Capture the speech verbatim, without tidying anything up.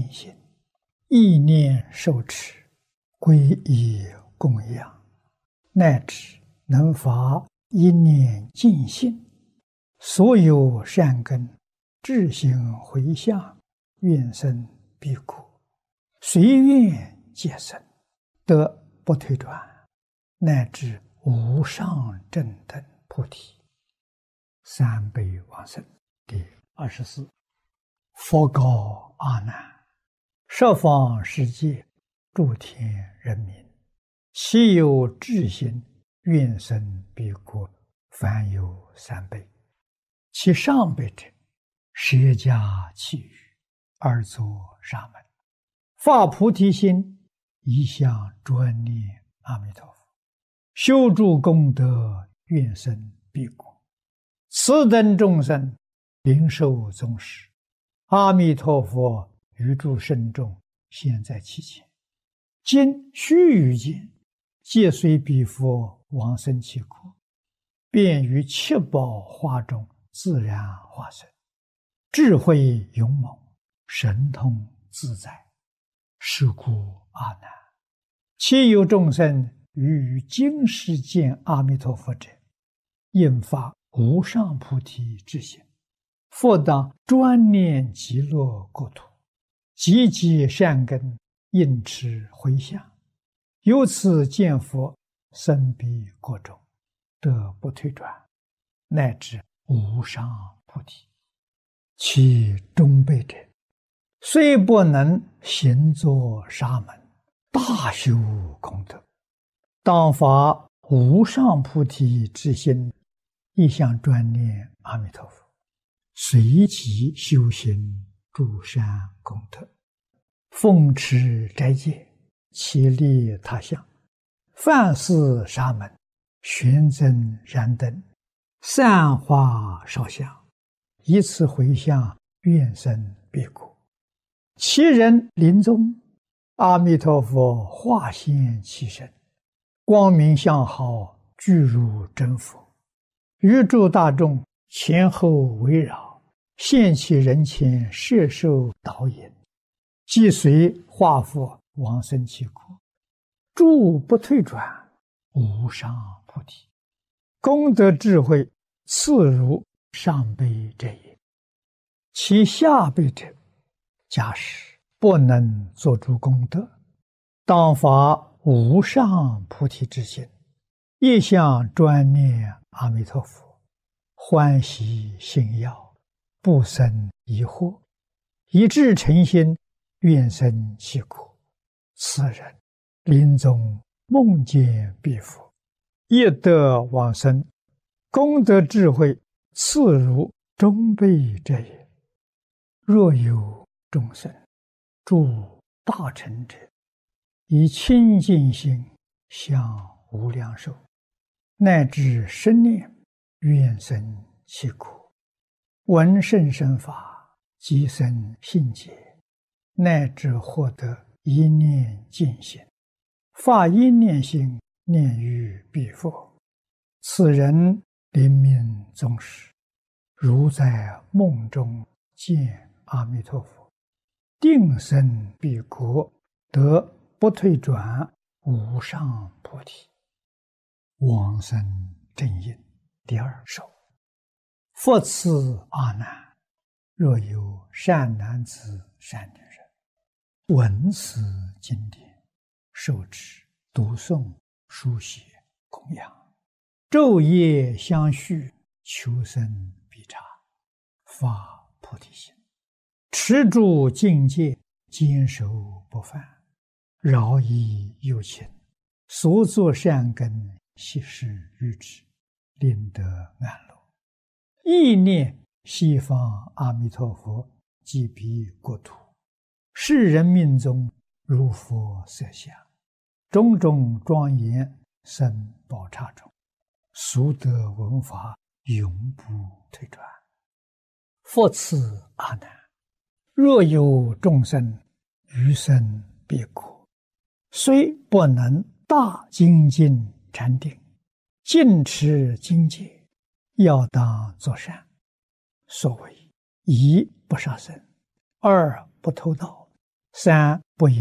心，意念受持，皈依供养，乃至能发一念净心，所有善根自行回向，愿生彼国，随愿皆生，得不退转，乃至无上正等菩提。三辈往生。第二十四，佛告阿难：十方世界诸天人民，其有至心愿生彼国，凡有三辈。其上辈者，舍家弃语，而作沙门，发菩提心，一向专念阿弥陀佛，修诸功德，愿生彼国。此等众生灵受宗实，阿弥陀佛于诸圣众现在其前，今须臾间，皆随彼佛往生其国，便于七宝花中自然化身，智慧勇猛，神通自在。是故阿难，其有众生于于今世见阿弥陀佛者，应发无上菩提之心，复当专念极乐国土，积集善根，应持回向，由此见佛，生彼国中，得不退转，乃至无上菩提。其中辈者，虽不能行作沙门，大修功德，当发无上菩提之心，一向专念阿弥陀佛，随即修行诸善功德，奉持斋戒，其利他乡，饭施沙门，玄真燃灯，散花烧香，以此回向，愿生彼国。其人临终，阿弥陀佛化现其身，光明相好，具如真佛，于诸大众前后围绕，现其人前，摄受导引，即随化佛往生其国，诸不退转，无上菩提。功德智慧次如上辈者也。其下辈者，假使不能做诸功德，当发无上菩提之心，一向专念阿弥陀佛，欢喜信要，不生疑惑，一致诚心，愿生其国。此人临终梦见彼佛，亦得往生，功德智慧次如中辈者也。若有众生诸大成者，以清净心向无量寿，乃至生念，愿生其国，闻甚深法，即生信解，乃至获得一念净心，发一念心，念于彼佛。此人临命终时，如在梦中见阿弥陀佛，定生彼国，得不退转，无上菩提。往生正因第二首。复次阿难，若有善男子善女人，闻此经典，受持读诵书写供养，昼夜相续，求生必察，发菩提心，持住境界，坚守不犯，饶益有情，所作善根，悉施于之，令得安乐。意念西方阿弥陀佛即彼国土，世人命中如佛色相，种种庄严生宝刹中，俗得闻法，永不退转。复次阿难，若有众生于生彼国，虽不能大精进禅定，尽持精戒，要当作善。所谓一不杀生，二不偷盗， 三不言